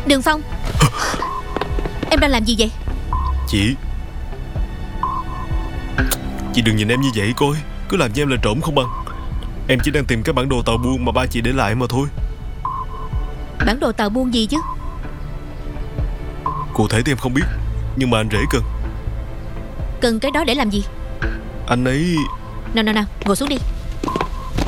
Đường Phong, em đang làm gì vậy? Chị đừng nhìn em như vậy coi. Cứ làm như em là trộm không bằng. Em chỉ đang tìm cái bản đồ tàu buôn mà ba chị để lại mà thôi. Bản đồ tàu buôn gì chứ? Cụ thể thì em không biết, nhưng mà anh rể cần. Cần cái đó để làm gì? Anh ấy... Nào, ngồi xuống đi.